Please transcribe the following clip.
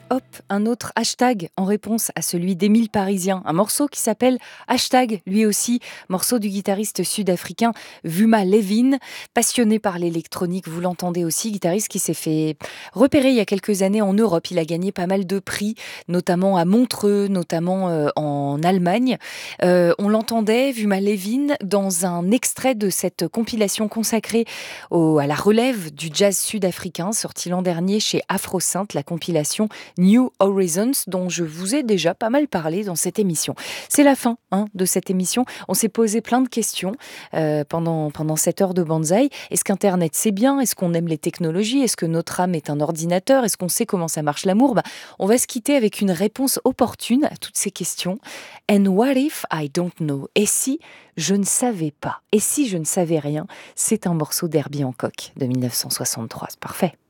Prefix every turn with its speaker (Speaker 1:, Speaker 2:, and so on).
Speaker 1: hop, un autre hashtag en réponse à celui d'Émile Parisien. Un morceau qui s'appelle Hashtag, lui aussi, morceau du guitariste sud-africain Vuma Levin. Passionné par l'électronique, vous l'entendez aussi, guitariste qui s'est fait repérer il y a quelques années en Europe. Il a gagné pas mal de prix, notamment à Montreux, notamment en Allemagne. On l'entendait, Vuma Levin, dans un extrait de cette compilation consacrée à la relève du jazz sud-africain, sortie l'an dernier chez Afrosynth, la compilation New Horizons, dont je vous ai déjà pas mal parlé dans cette émission. C'est la fin de cette émission. On s'est posé plein de questions pendant cette heure de Banzai. Est-ce qu'Internet c'est bien? Est-ce qu'on aime les technologies? Est-ce que notre âme est un ordinateur? Est-ce qu'on sait comment ça marche l'amour? On va se quitter avec une réponse opportune à toutes ces questions. And what if I don't know? Et si je ne savais pas? Et si je ne savais rien? C'est un morceau d'Herbie Hancock de 1963. C'est parfait.